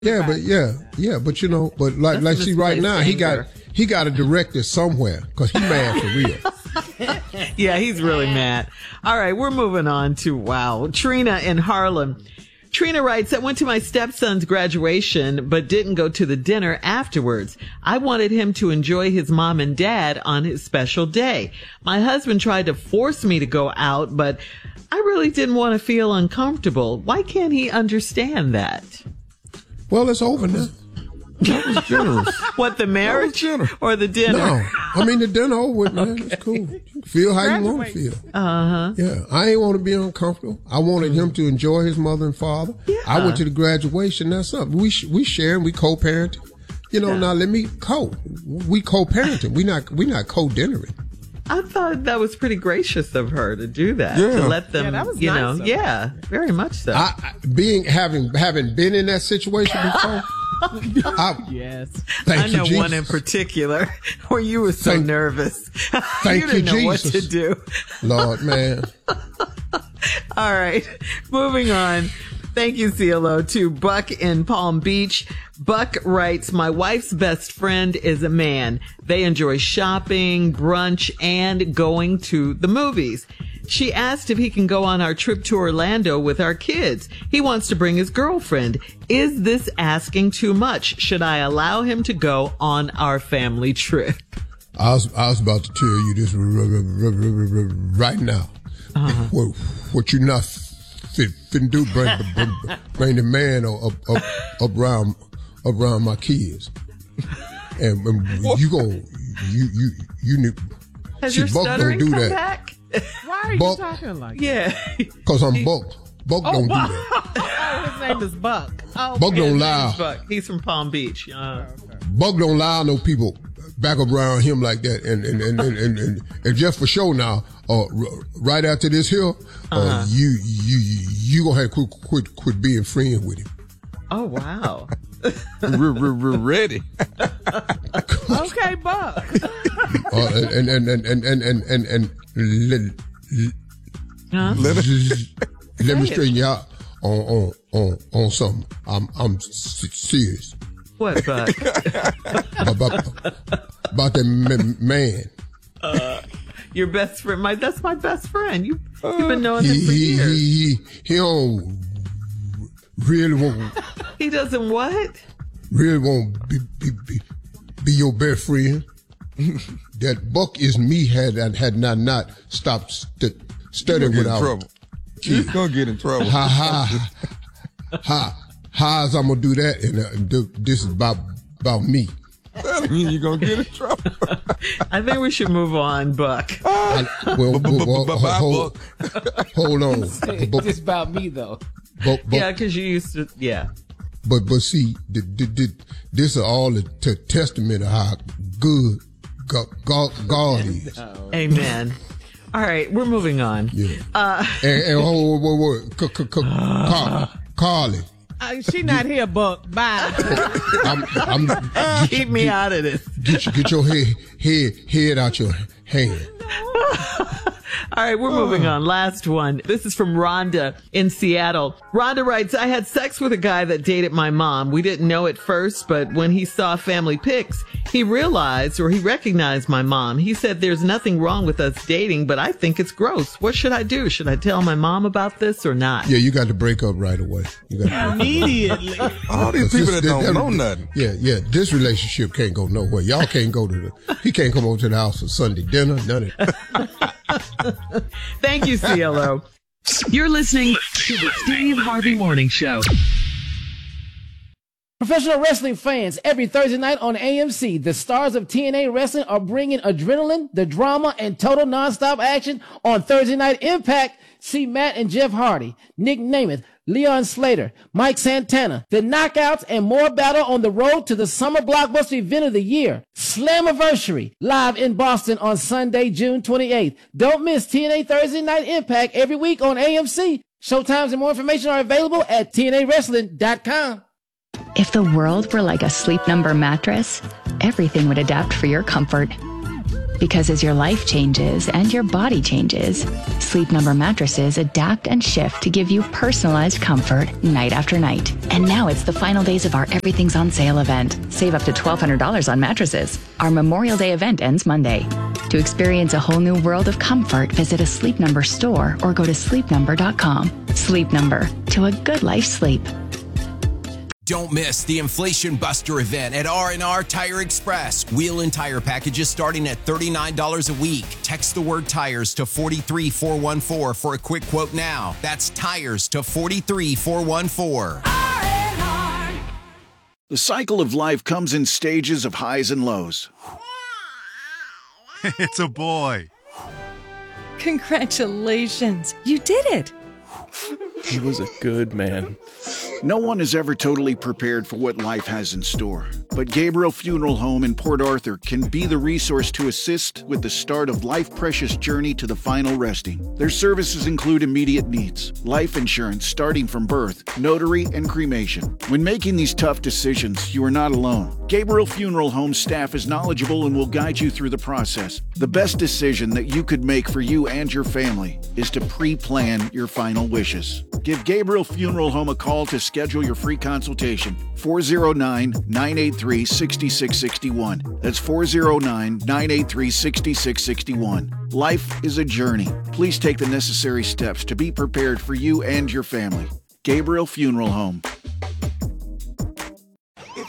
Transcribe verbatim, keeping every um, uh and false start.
Yeah, right. but yeah, yeah, but you know, but like, That's like see, right now anger. he got he got a director somewhere because he mad for real. Yeah, he's really mad. All right, we're moving on to wow, Trina in Harlem. Trina writes, I went to my stepson's graduation, but didn't go to the dinner afterwards. I wanted him to enjoy his mom and dad on his special day. My husband tried to force me to go out, but I really didn't want to feel uncomfortable. Why can't he understand that? Well, it's over now. That was generous. What, the marriage or the dinner? No, I mean the dinner over with, man. It's cool. Feel how you want to feel. Uh-huh. Yeah, I ain't want to be uncomfortable. I wanted him to enjoy his mother and father. Yeah. I went to the graduation. That's something. We we sharing. We co-parenting. You know, yeah. Now let me co. We co-parenting. We not we not co-dinnering. I thought that was pretty gracious of her to do that. Yeah. To let them, yeah, that was you nice know, yeah, very much so. I, I, being having having been in that situation before. I, yes. Thank I know you, one in particular where you were so thank, nervous. Thank you didn't you, know Jesus. what to do. Lord, man. All right, moving on. Thank you, C L O, to Buck in Palm Beach. Buck writes, my wife's best friend is a man. They enjoy shopping, brunch, and going to the movies. She asked if he can go on our trip to Orlando with our kids. He wants to bring his girlfriend. Is this asking too much? Should I allow him to go on our family trip? I was I was about to tell you this right now. Uh-huh. What, what you not fit, fit do? Bring, bring, bring the man up up up around up around my kids, and, and you go you you you need. Has see, your Buck stuttering don't do come that. back? Why are Buck, you talking like that? Yeah. Because I'm Buck. Buck Oh, don't Buck. do that. Oh, his name is Buck. Oh, Buck His don't name's lie. Buck. He's from Palm Beach. Uh, Buck don't lie no people back up around him like that. And and and and, and, and, and just for show now, uh, r- right after this here, uh, Uh-huh. you you you gonna have to quit quit quit being friends with him. oh, wow. we're, we're, we're ready. Okay, Buck. Uh, and and and and and and and, and let, Huh? Let it, let me Say it. straighten you out on on on on something. I'm I'm s- serious What, Buck? about about that m- man. Uh, your best friend. My That's my best friend. You, you've been knowing him He for he, years. he he don't really want He doesn't what? really want be be be, be your best friend. That Buck is me had had not not stopped st- studying you're gonna get in without trouble. You're gonna get in trouble. ha ha ha how's I'm gonna do that and uh, do, this is about about me. Telling you, you're gonna get in trouble. I think we should move on, Buck. I, well, well, well, Bye-bye, hold, hold on, but, It's about me, though. but, but, Yeah, because you used to, yeah. but but see, the, the, the, this is all a t- testament of how good God, God, God is. Amen. All right, we're moving on. Yeah. Uh, And, and hold, wait, wait, wait, C- c- c- Car- Carly, Uh, she not here, Buck. Bye. I'm, I'm, get, keep me get, out of this. get, your- get your head, head, head out your hand. All right, we're moving on. Last one. This is from Rhonda in Seattle. Rhonda writes, I had sex with a guy that dated my mom. We didn't know at first, but when he saw family pics, he realized or he recognized my mom. He said there's nothing wrong with us dating, but I think it's gross. What should I do? Should I tell my mom about this or not? Yeah, you got to break up right away. You got to break up. Immediately. All these people that This- don't that- know nothing. Yeah, yeah. This relationship can't go nowhere. Y'all can't go to the. He can't come over to the house for Sunday dinner. None of it. Thank you, C L O. You're listening to the Steve Harvey Morning Show. Professional wrestling fans, every Thursday night on A M C, the stars of T N A Wrestling are bringing adrenaline, the drama, and total nonstop action on Thursday Night Impact. See Matt and Jeff Hardy, Nick Namath, Leon Slater, Mike Santana, the Knockouts, and more battle on the road to the summer blockbuster event of the year, Slammiversary, live in Boston on Sunday, June twenty-eighth. Don't miss T N A Thursday Night Impact every week on A M C. Showtimes and more information are available at T N A wrestling dot com. If the world were like a Sleep Number mattress, everything would adapt for your comfort. Because as your life changes and your body changes, Sleep Number mattresses adapt and shift to give you personalized comfort night after night. And now it's the final days of our Everything's on Sale event. Save up to twelve hundred dollars on mattresses. Our Memorial Day event ends Monday. To experience a whole new world of comfort, visit a Sleep Number store or go to sleep number dot com. Sleep Number, to a good life sleep. Don't miss the Inflation Buster event at R and R Tire Express. Wheel and tire packages starting at thirty-nine dollars a week. Text the word tires to four three four one four for a quick quote now. That's tires to four three four one four. The cycle of life comes in stages of highs and lows. It's a boy. Congratulations, you did it. He was a good man. No one is ever totally prepared for what life has in store. But Gabriel Funeral Home in Port Arthur can be the resource to assist with the start of life's precious journey to the final resting. Their services include immediate needs, life insurance starting from birth, notary, and cremation. When making these tough decisions, you are not alone. Gabriel Funeral Home staff is knowledgeable and will guide you through the process. The best decision that you could make for you and your family is to pre-plan your final wishes. Give Gabriel Funeral Home a call to schedule your free consultation. four oh nine, nine eight three, six six six one. That's four oh nine, nine eight three, six six six one. Life is a journey. Please take the necessary steps to be prepared for you and your family. Gabriel Funeral Home.